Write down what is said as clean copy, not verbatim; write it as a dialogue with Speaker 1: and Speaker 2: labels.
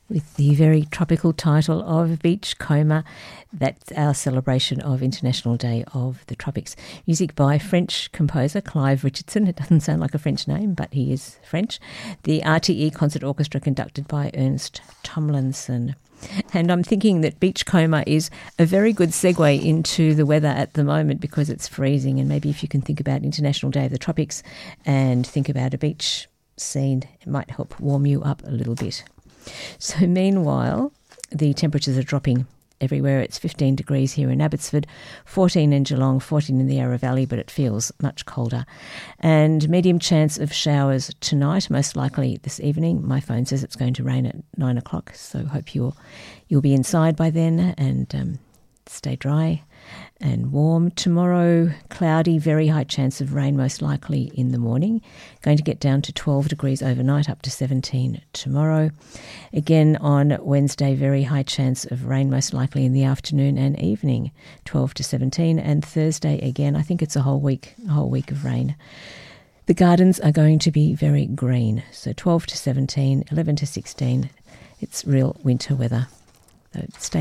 Speaker 1: with the very tropical title of Beachcomber. That's our celebration of International Day of the Tropics. Music by French composer Clive Richardson. It doesn't sound like a French name, but he is French. The RTE Concert Orchestra conducted by Ernst Tomlinson. And I'm thinking that Beachcomber is a very good segue into the weather at the moment because it's freezing, and maybe if you can think about International Day of the Tropics and think about a beach scene, it might help warm you up a little bit. So meanwhile, the temperatures are dropping everywhere. It's 15 degrees here in Abbotsford, 14 in Geelong, 14 in the Yarra Valley, but it feels much colder. And medium chance of showers tonight, most likely this evening. My phone says it's going to rain at 9 o'clock, so hope you'll be inside by then and stay dry and warm. Tomorrow, cloudy, very high chance of rain, most likely in the morning. Going to get down to 12 degrees overnight, up to 17 tomorrow. Again, on Wednesday, very high chance of rain, most likely in the afternoon and evening, 12 to 17. And Thursday, again, I think it's a whole week of rain. The gardens are going to be very green, so 12 to 17, 11 to 16. It's real winter weather. So stay